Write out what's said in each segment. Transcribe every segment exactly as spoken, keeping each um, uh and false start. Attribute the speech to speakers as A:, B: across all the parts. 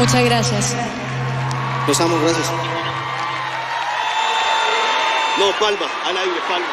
A: Muchas gracias.
B: Los amo, gracias.
C: No, palma, al aire, palma.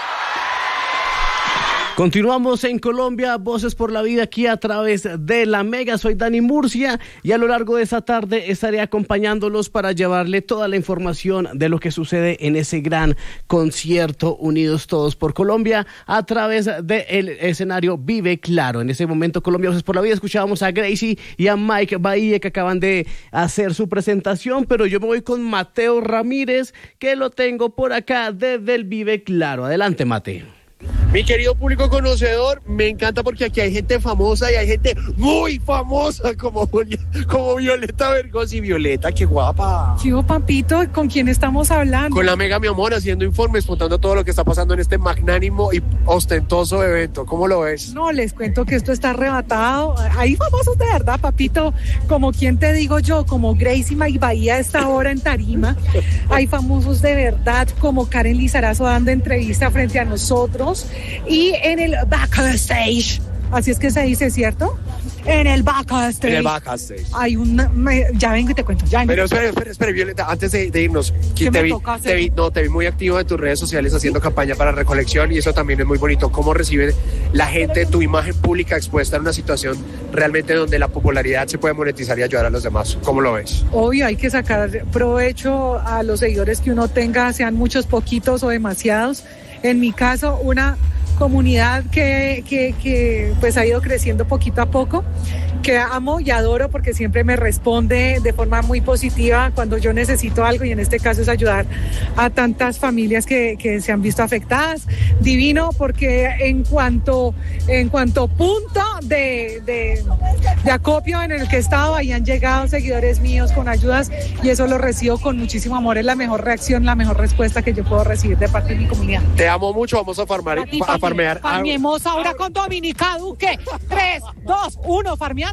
D: Continuamos en Colombia, Voces por la Vida, aquí a través de La Mega. Soy Dani Murcia y a lo largo de esta tarde estaré acompañándolos para llevarle toda la información de lo que sucede en ese gran concierto Unidos Todos por Colombia a través del escenario Vive Claro. En ese momento, Colombia, Voces por la Vida, escuchábamos a Gracie y a Mike Bahía que acaban de hacer su presentación, pero yo me voy con Mateo Ramírez, que lo tengo por acá desde el Vive Claro. Adelante, Mate.
C: Mi querido público conocedor, me encanta porque aquí hay gente famosa y hay gente muy famosa como, como Violeta Bergosi. Violeta, qué guapa.
E: Chivo Pampito, ¿con quién estamos hablando?
C: Con la Mega, mi amor, haciendo informes, contando todo lo que está pasando en este magnánimo y ostentoso evento. ¿Cómo lo ves?
E: No, les cuento que esto está arrebatado. Hay famosos de verdad, Papito, como quien te digo yo, como Gracie Mike Bahía a esta hora en tarima. Hay famosos de verdad, como Karen Lizarazo dando entrevista frente a nosotros. Y en el backstage, así es que se dice, ¿cierto? En el backstage.
C: En el backstage.
E: Hay una, me, ya vengo y te cuento. Ya vengo.
C: Pero espera, espera, espera, Violeta, antes de, de irnos,
E: ¿Qué
C: te
E: me
C: vi,
E: toca hacer?
C: te vi, no, te vi muy activa en tus redes sociales haciendo campaña para recolección y eso también es muy bonito. ¿Cómo recibe la gente tu imagen pública expuesta en una situación realmente donde la popularidad se puede monetizar y ayudar a los demás? ¿Cómo lo ves?
E: Obvio, hay que sacar provecho a los seguidores que uno tenga, sean muchos, poquitos o demasiados. En mi caso, una comunidad que, que, que pues ha ido creciendo poquito a poco, que amo y adoro porque siempre me responde de forma muy positiva cuando yo necesito algo, y en este caso es ayudar a tantas familias que, que se han visto afectadas. Divino, porque en cuanto en cuanto punto de, de, de acopio en el que he estado, ahí han llegado seguidores míos con ayudas y eso lo recibo con muchísimo amor. Es la mejor reacción, la mejor respuesta que yo puedo recibir de parte de mi comunidad.
C: Te amo mucho, vamos a farmar, a, a farmear.
E: Farmemos ahora con Dominica Duque. tres, dos, uno, farmeando.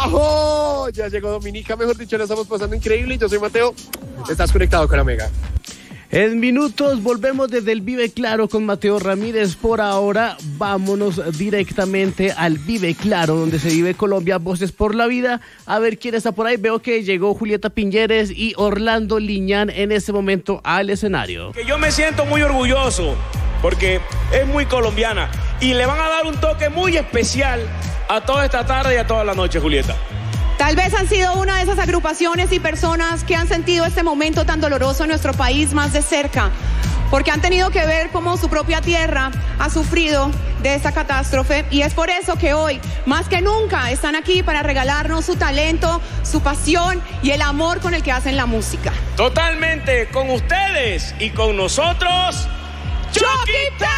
C: ¡Ajo! Ya llegó Dominica, mejor dicho, la estamos pasando increíble. Yo soy Mateo, estás conectado con la Mega.
D: En minutos volvemos desde el Vive Claro con Mateo Ramírez. Por ahora, vámonos directamente al Vive Claro, donde se vive Colombia, Voces por la Vida. A ver quién está por ahí. Veo que llegó Julieta Piñeres y Orlando Liñán en este momento al escenario.
F: Que yo me siento muy orgulloso porque es muy colombiana y le van a dar un toque muy especial a toda esta tarde y a toda la noche, Julieta.
G: Tal vez han sido una de esas agrupaciones y personas que han sentido este momento tan doloroso en nuestro país más de cerca, porque han tenido que ver cómo su propia tierra ha sufrido de esta catástrofe, y es por eso que hoy, más que nunca, están aquí para regalarnos su talento, su pasión y el amor con el que hacen la música.
F: Totalmente con ustedes y con nosotros, Chucky Town.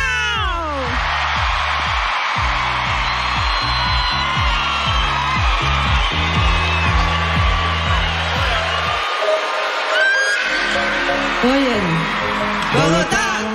A: Muy bien.
H: Bogotá,